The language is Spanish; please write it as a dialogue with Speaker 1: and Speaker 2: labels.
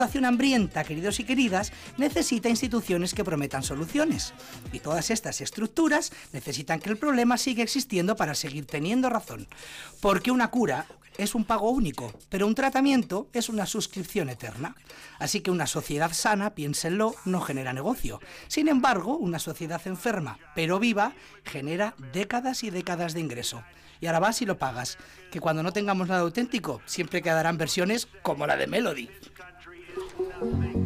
Speaker 1: La población hambrienta, queridos y queridas, necesita instituciones que prometan soluciones. Y todas estas estructuras necesitan que el problema siga existiendo para seguir teniendo razón. Porque una cura es un pago único, pero un tratamiento es una suscripción eterna. Así que una sociedad sana, piénsenlo, no genera negocio. Sin embargo, una sociedad enferma, pero viva, genera décadas y décadas de ingreso. Y ahora vas y lo pagas, que cuando no tengamos nada auténtico, siempre quedarán versiones como la de Melody.